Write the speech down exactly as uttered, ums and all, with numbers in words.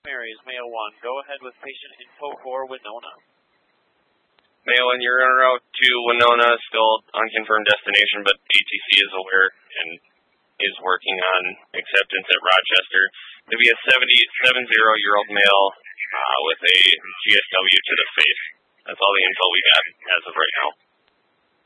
Mary's, Mayo one. Go ahead with patient info for Winona. Mayo one, you're en route to Winona, still unconfirmed destination, but A T C is aware and is working on acceptance at Rochester. There'll be a seventy-seven-year-old male uh, with a G S W to the face. That's all the info we got as of right now.